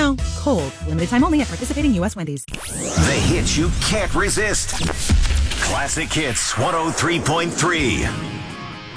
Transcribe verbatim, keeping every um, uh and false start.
now, cold. Limited time only at participating U S Wendy's. The hits you can't resist. Classic Hits one oh three point three.